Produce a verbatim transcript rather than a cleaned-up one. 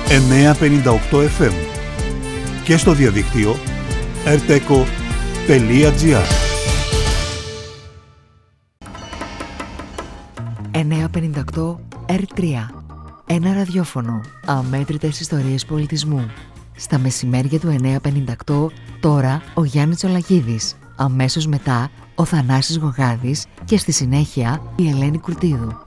εννιακόσια πενήντα οκτώ εφ εμ και στο διαδίκτυο ερτέκο τελεία τζι άρ. εννιακόσια πενήντα οκτώ ερ τρία. Ένα ραδιόφωνο. Αμέτρητες ιστορίες πολιτισμού. Στα μεσημέρια του εννιακόσια πενήντα οκτώ, τώρα ο Γιάννης Τσολακίδης. Αμέσως μετά ο Θανάσης Γογάδης και στη συνέχεια η Ελένη Κουρτίδου.